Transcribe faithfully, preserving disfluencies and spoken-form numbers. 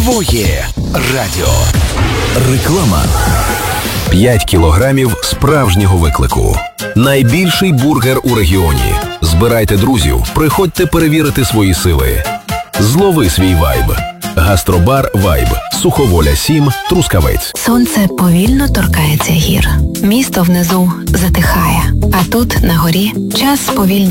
Твоє радіо. Реклама. п'ять кілограмів справжнього виклику. Найбільший бургер у регіоні. Збирайте друзів, приходьте перевірити свої сили. Злови свій вайб. Гастробар «Вайб». Суховоля сім, Трускавець. Сонце повільно торкається гір. Місто внизу затихає, а тут, на горі, час повільно